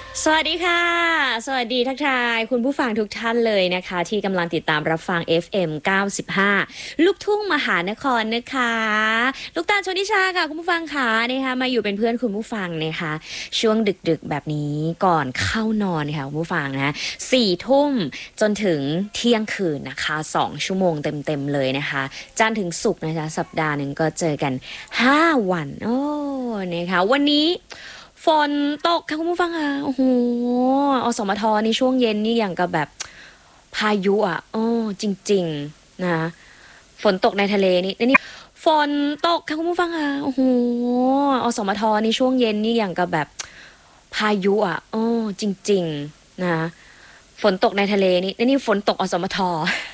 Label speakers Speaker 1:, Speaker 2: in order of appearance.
Speaker 1: สวัสดีค่ะ สวัสดีทักทายคุณผู้ฟังทุกท่านเลยนะคะที่กำลังติดตามรับฟัง FM 95ลูกทุ่งมหานครนะคะลูกตาลชนิชาค่ะคุณผู้ฟังค่ะนะคะมาอยู่เป็นเพื่อนคุณผู้ฟังนะคะช่วงดึกๆแบบนี้ก่อนเข้านอนค่ะคุณผู้ฟังนะ4 ทุ่มจนถึงเที่ยงคืนนะคะ2 ชั่วโมงเต็มๆเลยนะคะจันทร์ถึงศุกร์นะคะสัปดาห์หนึ่งก็เจอกัน5 วันโอ้นะคะวันนี้ ฝนตกค่ะคุณผู้ฟังค่ะโอ้โหอสมทนี่ช่วงเย็นนี่อย่างกับแบบพายุอ่ะโอ้จริงๆนะฝนตกในทะเลนี่ฝนตกค่ะคุณผู้ฟังค่ะโอ้โหอสมทนี่ช่วงเย็นนี่อย่างกับแบบพายุอ่ะโอ้จริงๆนะฝนตกในทะเลนี่ฝนตกอสมท